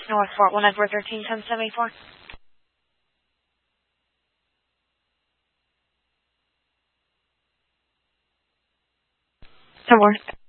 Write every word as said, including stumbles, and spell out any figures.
North Fort One Edward thirteen ten seventy four. North.